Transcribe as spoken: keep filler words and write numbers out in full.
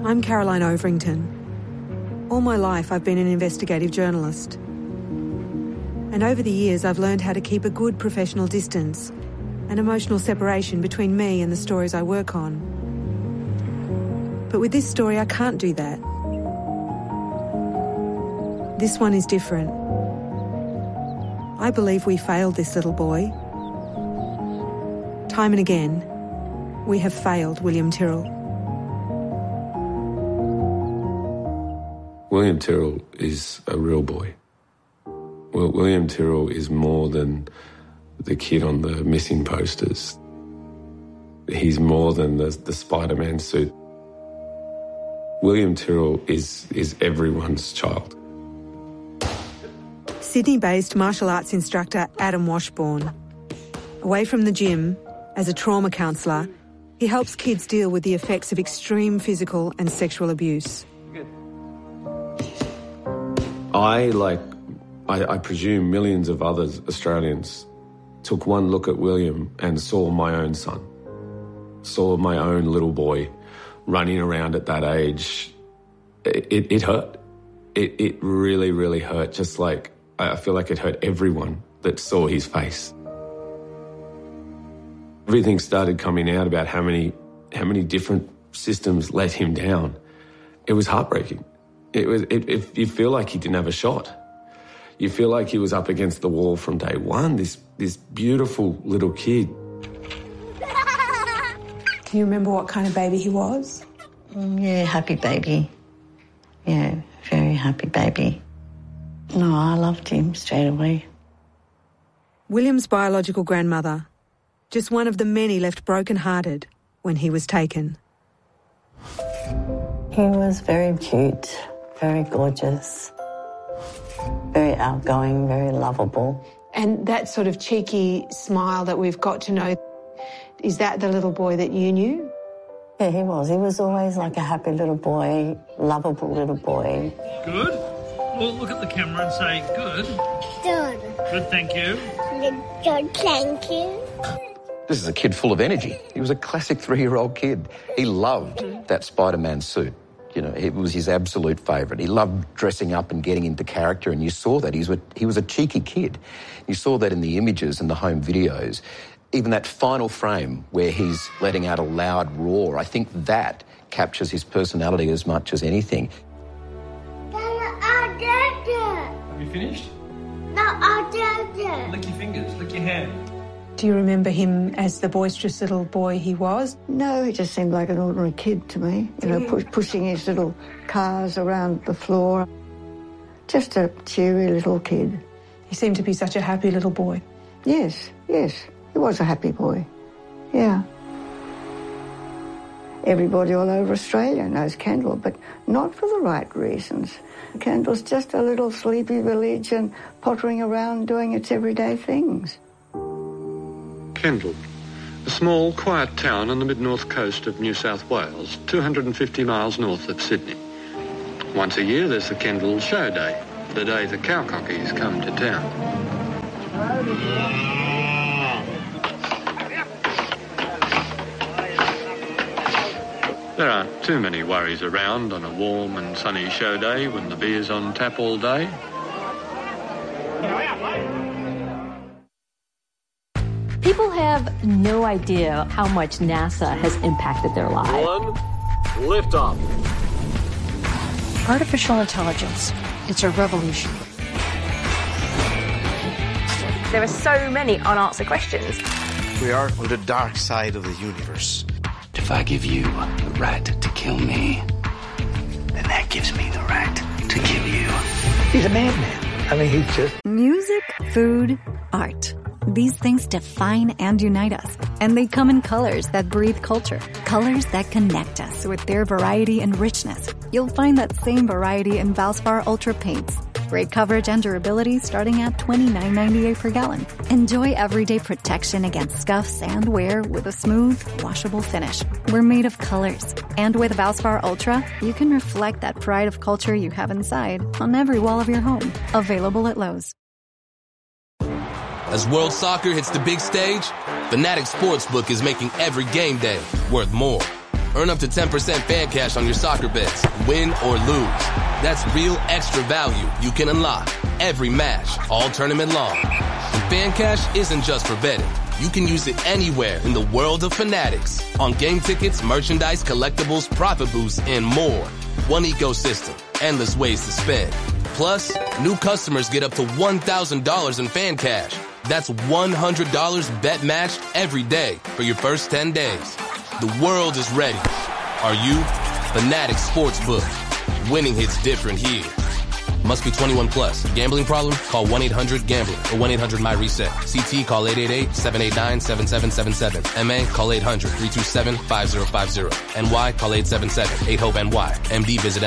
I'm Caroline Overington. All my life I've been an investigative journalist. And over the years I've learned how to keep a good professional distance, an emotional separation between me and the stories I work on. But with this story I can't do that. This one is different. I believe we failed this little boy. Time and again, we have failed William Tyrrell. William Tyrrell is a real boy. Well, William Tyrrell is more than the kid on the missing posters. He's more than the, the Spider-Man suit. William Tyrrell is, is everyone's child. Sydney-based martial arts instructor Adam Washbourne. Away from the gym, as a trauma counsellor, he helps kids deal with the effects of extreme physical and sexual abuse. I, like, I, I presume millions of others, Australians, took one look at William and saw my own son, saw my own little boy running around at that age. It, it, it hurt. It, it really, really hurt, just like I feel like it hurt everyone that saw his face. Everything started coming out about how many, how many different systems let him down. It was heartbreaking. It was. It, it, you feel like he didn't have a shot. You feel like he was up against the wall from day one. This this beautiful little kid. Can you remember what kind of baby he was? Mm, yeah, happy baby. Yeah, very happy baby. No, I loved him straight away. William's biological grandmother, just one of the many left broken-hearted when he was taken. He was very cute, very gorgeous, very outgoing, very lovable. And that sort of cheeky smile that we've got to know, is that the little boy that you knew? Yeah, he was. He was always like a happy little boy, lovable little boy. Good. Well, look at the camera and say, good. Good. Good, thank you. Good, thank you. This is a kid full of energy. He was a classic three-year-old kid. He loved that Spider-Man suit. You know, it was his absolute favourite. He loved dressing up and getting into character, and you saw that. He was a, he was a cheeky kid. You saw that in the images and the home videos. Even that final frame where he's letting out a loud roar, I think that captures his personality as much as anything. Have you finished? No, I didn't. Lick your fingers, lick your hand. Do you remember him as the boisterous little boy he was? No, he just seemed like an ordinary kid to me, you know, pu- pushing his little cars around the floor. Just a cheery little kid. He seemed to be such a happy little boy. Yes, yes, he was a happy boy, yeah. Everybody all over Australia knows Kendall, but not for the right reasons. Kendall's just a little sleepy village and pottering around doing its everyday things. Kendall, a small, quiet town on the mid-north coast of New South Wales, two hundred fifty miles north of Sydney. Once a year there's the Kendall Show Day, the day the cowcockies come to town. There aren't too many worries around on a warm and sunny show day when the beer's on tap all day. People have no idea how much NASA has impacted their lives. One, liftoff. Artificial intelligence. It's a revolution. There are so many unanswered questions. We are on the dark side of the universe. If I give you the right to kill me, then that gives me the right to kill you. He's a madman. I mean, he's just... Music, food, art. These things define and unite us. And they come in colors that breathe culture. Colors that connect us with their variety and richness. You'll find that same variety in Valspar Ultra paints. Great coverage and durability starting at twenty-nine ninety-eight per gallon. Enjoy everyday protection against scuffs and wear with a smooth, washable finish. We're made of colors. And with Valspar Ultra, you can reflect that pride of culture you have inside on every wall of your home. Available at Lowe's. As World Soccer hits the big stage, Fanatic Sportsbook is making every game day worth more. Earn up to ten percent fan cash on your soccer bets, win or lose. That's real extra value you can unlock every match, all tournament long. And fan cash isn't just for betting. You can use it anywhere in the world of Fanatics. On game tickets, merchandise, collectibles, profit boosts, and more. One ecosystem, endless ways to spend. Plus, new customers get up to one thousand dollars in fan cash. That's one hundred dollars bet matched every day for your first ten days. The world is ready. Are you? Fanatics Sportsbook. Winning hits different here. Must be twenty-one plus. Gambling problem? Call one eight hundred gambler or one eight hundred my reset. C T call eight eight eight, seven eight nine, seven seven seven seven. M A call eight hundred, three two seven, five zero five zero. N Y call eight seven seven, eight hope N Y. M D visit